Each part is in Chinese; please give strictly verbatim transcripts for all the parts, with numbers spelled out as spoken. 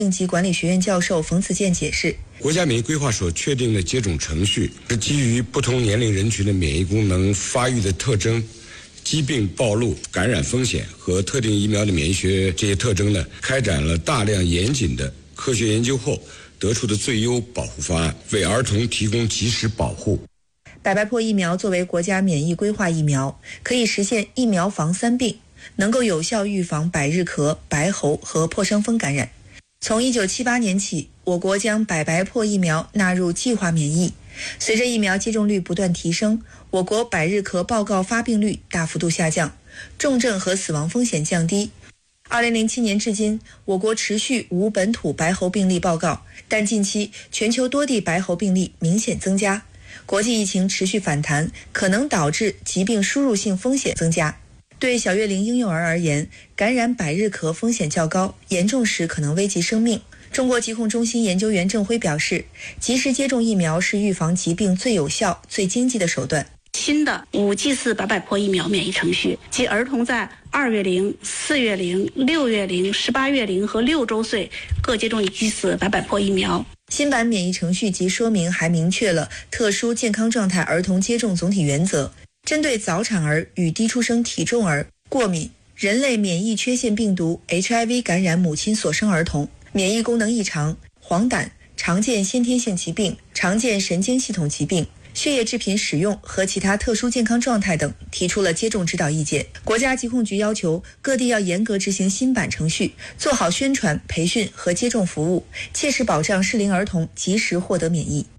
应急管理学院教授冯子健解释， 国家免疫规划所确定的接种程序是基于不同年龄人群的免疫功能发育的特征、疾病暴露、感染风险和特定疫苗的免疫学这些特征呢，开展了大量严谨的科学研究后得出的最优保护方案，为儿童提供及时保护。 百白破疫苗作为国家免疫规划疫苗，可以实现疫苗防三病，能够有效预防百日咳、白喉和破伤风感染。从一九七八年起，我国将百白破疫苗纳入计划免疫。随着疫苗接种率不断提升，我国百日咳报告发病率大幅度下降，重症和死亡风险降低。二零零七年至今，我国持续无本土白喉病例报告，但近期全球多地白喉病例明显增加，国际疫情持续反弹，可能导致疾病输入性风险增加。对小月龄婴幼儿而言，感染百日咳风险较高，严重时可能危及生命。中国疾控中心研究员郑辉表示，及时接种疫苗是预防疾病最有效、最经济的手段。 新的五剂次百百破疫苗免疫程序，即儿童在二月龄、四月龄、六月龄、十八月龄和六周岁各接种一剂次百百破疫苗。 新版免疫程序及说明还明确了特殊健康状态儿童接种总体原则，针对早产儿与低出生体重儿、过敏、人类免疫缺陷病毒 H I V 感染母亲所生儿童、免疫功能异常、黄疸、常见先天性疾病、常见神经系统疾病、血液制品使用和其他特殊健康状态等提出了接种指导意见。国家疾控局要求各地要严格执行新版程序，做好宣传、培训和接种服务，切实保障适龄儿童及时获得免疫。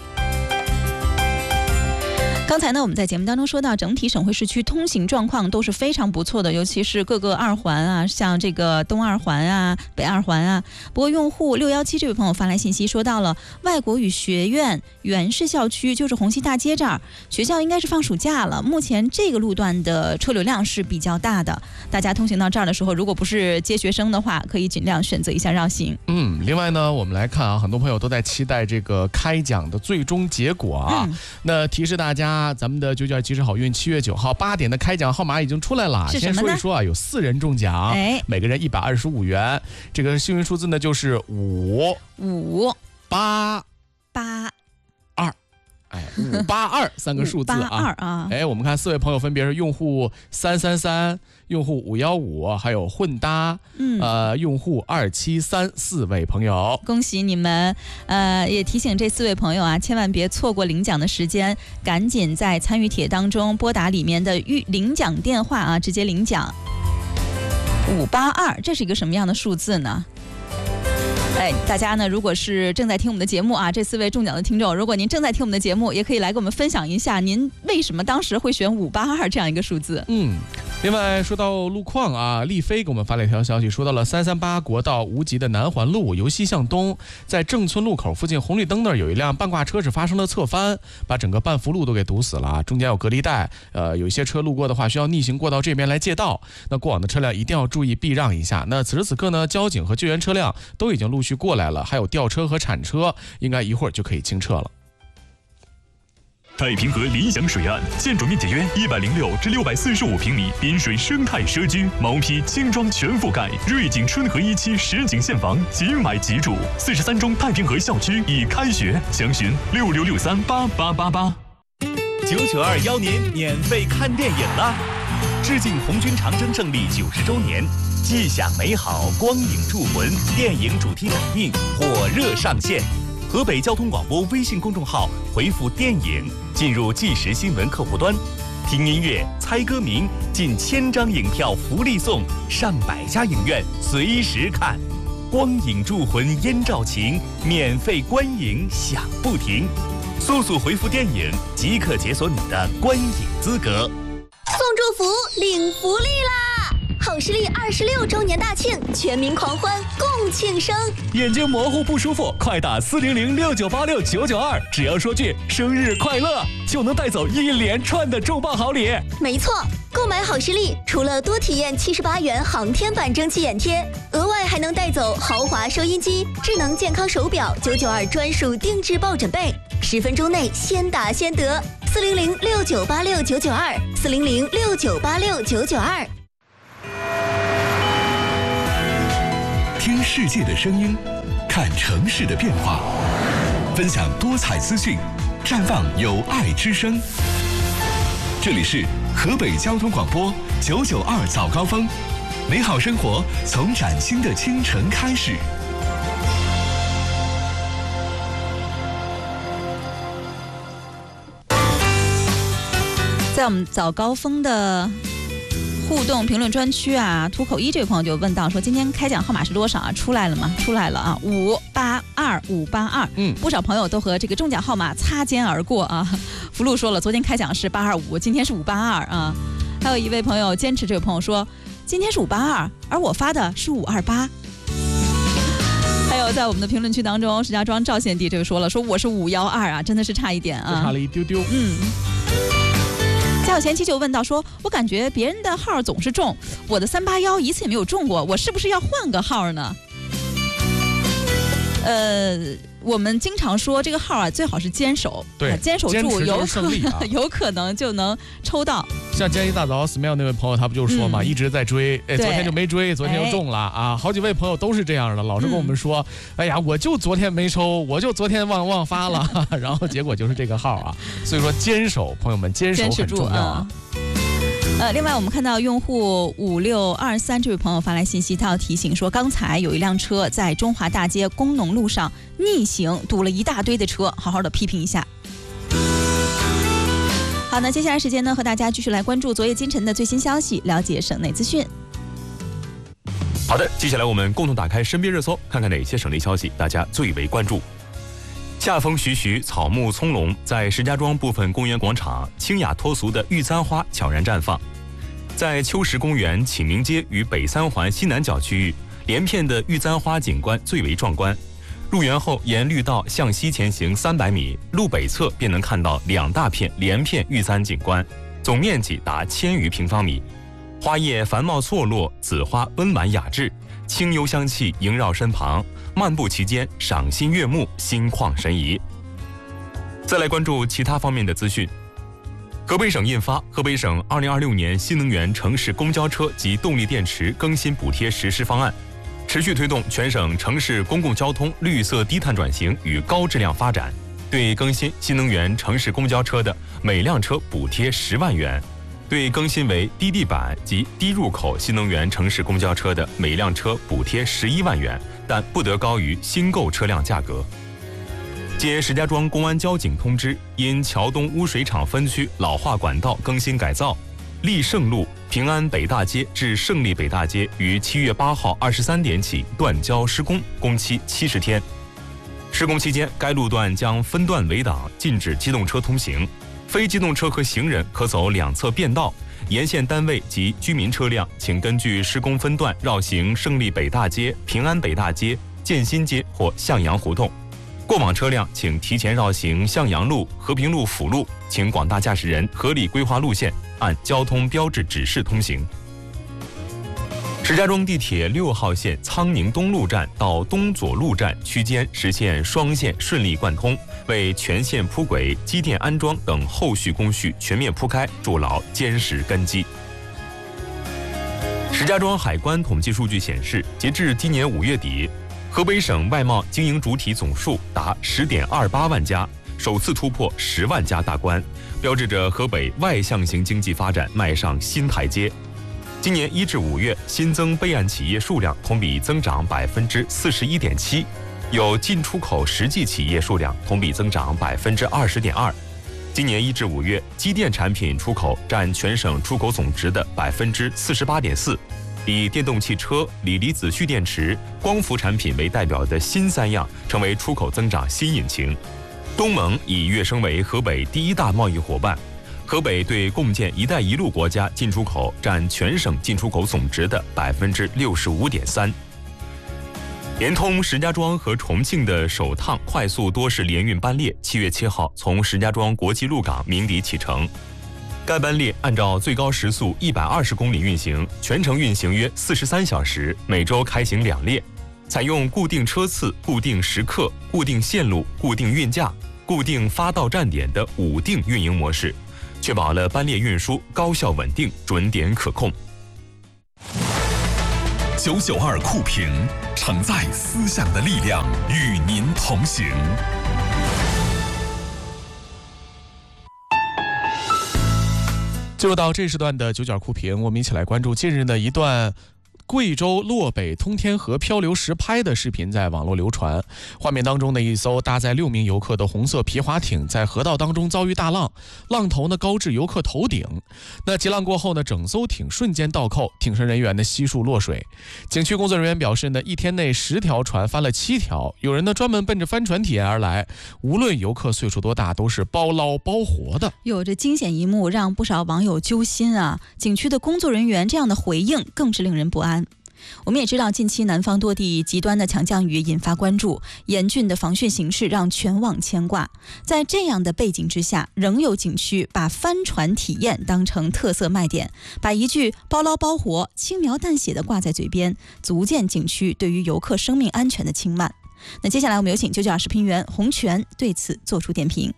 刚才呢，我们在节目当中说到，整体省会市区通行状况都是非常不错的，尤其是各个二环啊，像这个东二环啊、北二环啊。不过，用户六一七这位朋友发来信息，说到了外国语学院原市校区，就是红旗大街这儿，学校应该是放暑假了，目前这个路段的车流量是比较大的，大家通行到这儿的时候，如果不是接学生的话，可以尽量选择一下绕行。 嗯，另外呢，我们来看啊，很多朋友都在期待这个开奖的最终结果啊。嗯、那提示大家。咱们的九九二即时好运七月九号八点的开奖号码已经出来了，先说一说啊，有四人中奖，哎，每个人一百二十五元。这个幸运数字呢就是五五八八二，哎，五八二三个数字啊。 八二啊， 哎，我们看四位朋友分别是用户三三三、用户五幺五，还有混搭，嗯，呃，用户二七三四位朋友， 恭喜你们！呃，也提醒这四位朋友啊，千万别错过领奖的时间，赶紧在参与帖当中拨打里面的预领奖电话啊，直接领奖。五八二，这是一个什么样的数字呢？哎，大家呢，如果是正在听我们的节目啊，这四位中奖的听众，如果您正在听我们的节目，也可以来跟我们分享一下，您为什么当时会选五八二这样一个数字？ 嗯。另外说到路况啊，丽飞给我们发了一条消息，说到了三三八国道无极的南环路由西向东，在正村路口附近红绿灯那儿有一辆半挂车是发生了侧翻，把整个半幅路都给堵死了，中间有隔离带，呃，有一些车路过的话需要逆行过到这边来借道，那过往的车辆一定要注意避让一下。那此时此刻呢，交警和救援车辆都已经陆续过来了，还有吊车和铲车，应该一会儿就可以清撤了。 太平河理想水岸，建筑面积约一百零六至六百四十五平米，滨水生态社区，毛坯轻装全覆盖，瑞景春和一期实景现房，即买即住。四十三中太平河校区已开学，详询六六六三八八八八。 九九二邀您免费看电影啦！致敬红军长征胜利九十周年，既享美好，光影铸魂电影主题展映火热上线。河北交通广播微信公众号回复电影进入即时新闻客户端，听音乐猜歌名，近千张影票福利送，上百家影院随时看，光影铸魂燕赵情，免费观影享不停。速速回复电影即可解锁你的观影资格。 送祝福领福利啦！好视力二十六周年大庆，全民狂欢共庆生。 眼睛模糊不舒服，快打四零零六九八六九九二，只要说句生日快乐，就能带走一连串的重磅好礼。 没错，购买好视力，除了多体验七十八元航天版蒸汽眼贴，额外还能带走豪华收音机、智能健康手表、九九二专属定制抱枕被，十分钟内先打先得。四零零六九八六九九二，四零零六九八六九九二。 听世界的声音，看城市的变化，分享多彩资讯，绽放有爱之声。这里是河北交通广播九九二早高峰，美好生活从崭新的清晨开始。 在我们早高峰的互动评论专区啊，土口一这位朋友就问到说，今天开奖号码是多少啊？出来了吗？出来了啊，五八二五八二。嗯，不少朋友都和这个中奖号码擦肩而过啊。福禄说了，昨天开奖是八二五，今天是五八二啊。还有一位朋友坚持，这位朋友说，今天是五八二，而我发的是五二八。还有在我们的评论区当中，石家庄赵县帝这个说了，说我是五幺二啊，真的是差一点啊， 差了一丢丢。 嗯。家有前妻就问到说，我感觉别人的号总是中，我的三八幺一次也没有中过，我是不是要换个号呢？呃，我们经常说这个号啊，最好是坚守， 对， 坚守住，有可能、 啊、 有可能就能抽到。 像今天一大早 Smile 那位朋友，他不就说嘛，嗯、一直在追，哎，昨天就没追，昨天就中了啊！好几位朋友都是这样的，老是跟我们说，嗯、哎呀，我就昨天没抽，我就昨天忘忘发了，然后结果就是这个号啊。所以说坚守，朋友们坚守很重要啊。 呃，另外我们看到用户五六二三这位朋友发来信息，他要提醒说，刚才有一辆车在中华大街工农路上逆行，堵了一大堆的车，好好的批评一下。好，那接下来时间呢，和大家继续来关注昨夜今晨的最新消息，了解省内资讯。 好的，接下来我们共同打开身边热搜，看看哪些省内消息大家最为关注。夏风徐徐，草木葱茏，在石家庄部分公园广场，清雅脱俗的玉簪花悄然绽放。在秋实公园、启明街与北三环西南角区域，连片的玉簪花景观最为壮观。入园后，沿绿道向西前行三百米，路北侧便能看到两大片连片玉簪景观，总面积达千余平方米。花叶繁茂错落，紫花温婉雅致，清幽香气萦绕身旁，漫步其间，赏心悦目，心旷神怡。再来关注其他方面的资讯。河北省印发《河北省二零二六年新能源城市公交车及动力电池更新补贴实施方案》，持续推动全省城市公共交通绿色低碳转型与高质量发展，对更新新能源城市公交车的每辆车补贴十万元，对更新为低地板及低入口新能源城市公交车的每辆车补贴十一万元，但不得高于新购车辆价格。接石家庄公安交警通知，因桥东污水厂分区老化管道更新改造，立胜路平安北大街至胜利北大街于七月八号二十三点起断交施工，工期七十天。施工期间，该路段将分段围挡，禁止机动车通行，非机动车和行人可走两侧便道。沿线单位及居民车辆，请根据施工分段绕行胜利北大街、平安北大街、建新街或向阳胡同。过往车辆请提前绕行向阳路、和平路辅路，请广大驾驶人合理规划路线，按交通标志指示通行。石家庄地铁六号线苍宁东路站到东左路站区间实现双线顺利贯通，为全线铺轨、机电安装等后续工序全面铺开筑牢坚实根基。石家庄海关统计数据显示，截至今年五月底，河北省外贸经营主体总数达十点二八万家，首次突破十万家大关，标志着河北外向型经济发展迈上新台阶。今年一至五月新增备案企业数量同比增长百分之四十一点七，有进出口实际企业数量同比增长百分之二十点二。今年一至五月，机电产品出口占全省出口总值的百分之四十八点四。以电动汽车、锂离子蓄电池、光伏产品为代表的新三样成为出口增长新引擎。东盟已跃升为河北第一大贸易伙伴。河北对共建“一带一路”国家进出口占全省进出口总值的百分之六十五点三。连通石家庄和重庆的首趟快速多式联运班列，七月七号从石家庄国际陆港鸣笛启程。该班列按照最高时速一百二十公里运行，全程运行约四十三小时，每周开行两列，采用固定车次、固定时刻、固定线路、固定运价、固定发到站点的五定运营模式，确保了班列运输高效稳定、准点可控。 九九二酷评，承载思想的力量，与您同行。 进入到这时段的九九二酷评，我们一起来关注近日的一段贵州洛北通天河漂流实拍的视频在网络流传。画面当中的一艘搭载六名游客的红色皮划艇在河道当中遭遇大浪，浪头呢高至游客头顶。那急浪过后呢，整艘艇瞬间倒扣，艇上人员呢悉数落水。景区工作人员表示呢，一天内十条船翻了七条，有人呢专门奔着帆船体验而来。无论游客岁数多大，都是包捞包活的。 有着惊险一幕让不少网友揪心啊！景区的工作人员这样的回应更是令人不安。我们也知道，近期南方多地极端的强降雨引发关注，严峻的防汛形势让全网牵挂。在这样的背景之下，仍有景区把帆船体验当成特色卖点，把一句包捞包活轻描淡写的挂在嘴边，足见景区对于游客生命安全的轻慢。那接下来我们有请九九二视频员洪泉对此做出点评。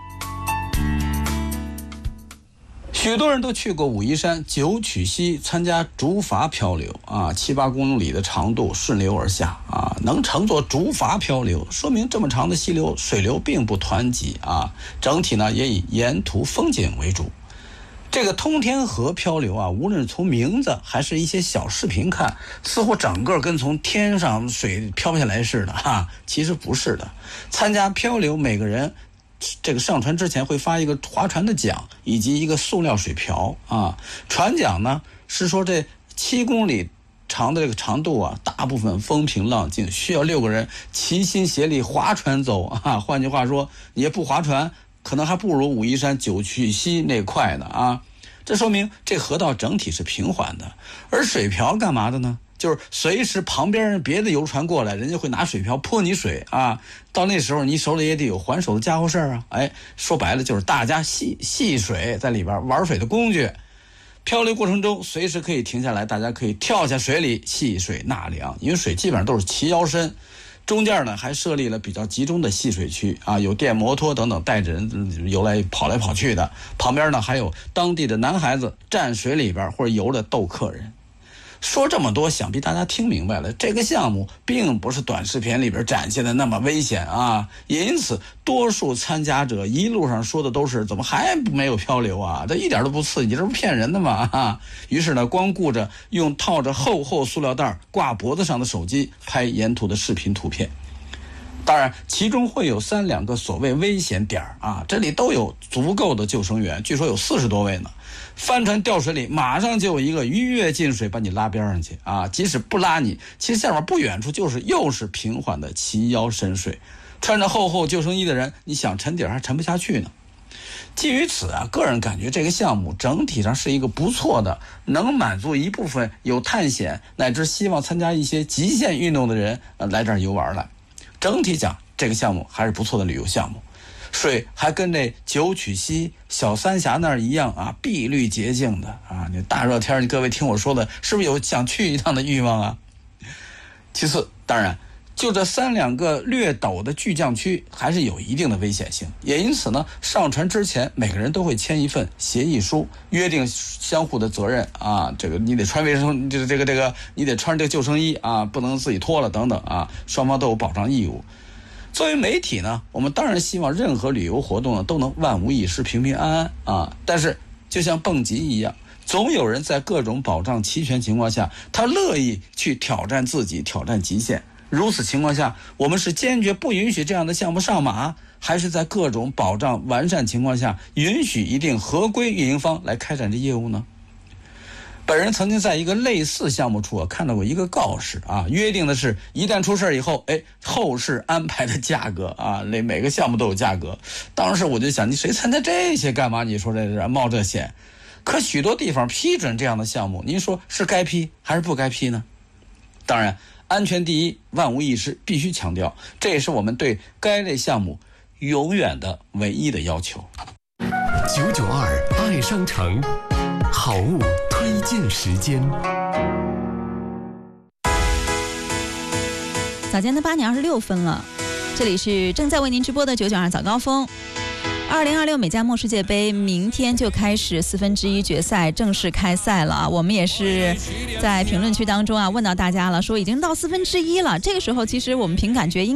许多人都去过武夷山九曲溪参加竹筏漂流啊，七八公里的长度顺流而下啊，能乘坐竹筏漂流，说明这么长的溪流水流并不湍急啊，整体呢也以沿途风景为主。这个通天河漂流啊，无论从名字还是一些小视频看，似乎整个跟从天上水飘下来似的哈、啊，其实不是的。参加漂流，每个人这个上船之前会发一个划船的桨以及一个塑料水瓢啊。船桨呢是说这七公里长的这个长度啊，大部分风平浪静，需要六个人齐心协力划船走啊。换句话说，你也不划船，可能还不如武夷山九曲溪那快呢啊。这说明这河道整体是平缓的。而水瓢干嘛的呢？就是随时旁边别的游船过来，人家会拿水瓢泼你水啊。到那时候你手里也得有还手的家伙事儿啊。哎，说白了就是大家戏戏水在里边玩水的工具。漂流过程中随时可以停下来，大家可以跳下水里戏水纳凉，因为水基本上都是齐腰深。中间呢还设立了比较集中的戏水区啊，有电摩托等等带着人游来跑来跑去的。旁边呢还有当地的男孩子站水里边或者游着逗客人。说这么多，想必大家听明白了，这个项目并不是短视频里边展现的那么危险啊，也因此多数参加者一路上说的都是怎么还没有漂流啊，这一点都不刺激，这不骗人的吗啊？于是呢，光顾着用套着厚厚塑料袋挂脖子上的手机拍沿途的视频图片。当然其中会有三两个所谓危险点啊，这里都有足够的救生员，据说有四十多位呢。帆船掉水里，马上就有一个鱼跃进水把你拉边上去啊！即使不拉你，其实下面不远处就是又是平缓的齐腰深水，穿着厚厚救生衣的人，你想沉底还沉不下去呢。基于此啊，个人感觉这个项目整体上是一个不错的，能满足一部分有探险乃至希望参加一些极限运动的人、呃、来这儿游玩来。整体讲，这个项目还是不错的旅游项目。水还跟这九曲溪、小三峡那儿一样啊，碧绿洁净的啊！你大热天，你各位听我说的，是不是有想去一趟的欲望啊？其次，当然，就这三两个略陡的巨降区，还是有一定的危险性。也因此呢，上船之前，每个人都会签一份协议书，约定相互的责任啊。这个你得穿卫生，这个这个这个，你得穿这个救生衣啊，不能自己脱了等等啊，双方都有保障义务。作为媒体呢，我们当然希望任何旅游活动呢都能万无一失、平平安安啊。但是就像蹦极一样，总有人在各种保障齐全情况下，他乐意去挑战自己、挑战极限。如此情况下，我们是坚决不允许这样的项目上马，还是在各种保障完善情况下，允许一定合规运营方来开展这业务呢？本人曾经在一个类似项目处啊看到过一个告示啊，约定的是一旦出事以后，哎，后事安排的价格啊，那每个项目都有价格。当时我就想，你谁参加这些干嘛？你说这是冒这险？可许多地方批准这样的项目，您说是该批还是不该批呢？当然，安全第一，万无一失，必须强调，这也是我们对该类项目永远的唯一的要求。 九九二爱商城，好物推荐时间。 早间的八点二十六分了，这里是正在为您直播的九九二早高峰。 二零二六美加墨世界杯明天就开始四分之一决赛正式开赛了啊！我们也是在评论区当中啊问到大家了，说已经到四分之一了。这个时候其实我们凭感觉应